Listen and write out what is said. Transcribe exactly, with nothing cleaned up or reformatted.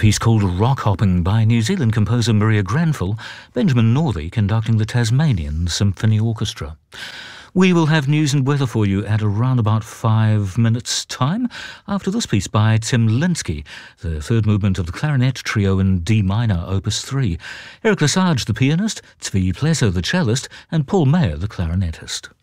piece called Rock Hopping by New Zealand composer Maria Granville, Benjamin Northey conducting the Tasmanian Symphony Orchestra. We will have news and weather for you at around about five minutes' time after this piece by Tim Linsky, the third movement of the clarinet trio in D minor, opus three. Eric Lesage, the pianist, Tzvi Pleso, the cellist, and Paul Mayer, the clarinetist.